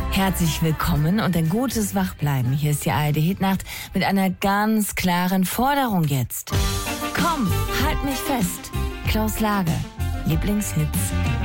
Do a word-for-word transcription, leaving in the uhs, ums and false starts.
Herzlich willkommen und ein gutes Wachbleiben. Hier ist die A R D Hitnacht mit einer ganz klaren Forderung jetzt. Komm, halt mich fest. Klaus Lage, Lieblingshits.